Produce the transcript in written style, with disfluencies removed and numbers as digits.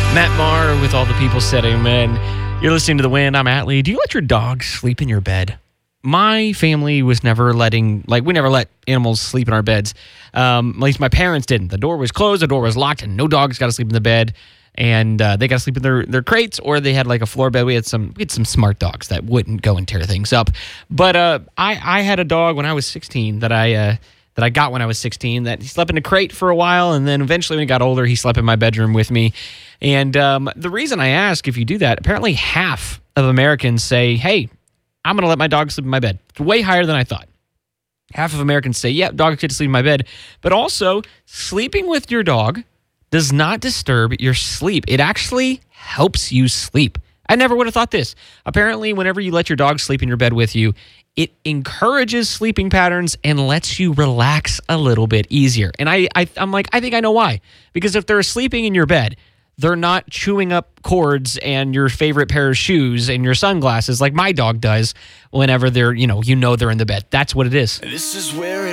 Matt Maher with All the People Said Amen. You're listening to The Wind. I'm Atlee. Do you let your dog sleep in your bed? My family was never we never let animals sleep in our beds. At least my parents didn't. The door was closed, the door was locked, and no dogs got to sleep in the bed. And they got to sleep in their crates, or they had like a floor bed. We had some smart dogs that wouldn't go and tear things up. But I had a dog when I was 16 that I got when I was 16, that he slept in a crate for a while, and then eventually when he got older, he slept in my bedroom with me. And the reason I ask if you do that, apparently half of Americans say, hey, I'm going to let my dog sleep in my bed. It's way higher than I thought. Half of Americans say, yeah, dogs get to sleep in my bed. But also, sleeping with your dog does not disturb your sleep. It actually helps you sleep. I never would have thought this. Apparently, whenever you let your dog sleep in your bed with you, it encourages sleeping patterns and lets you relax a little bit easier. And I'm like, I think I know why. Because if they're sleeping in your bed, they're not chewing up cords and your favorite pair of shoes and your sunglasses like my dog does whenever they're, they're in the bed. That's what it is. This is where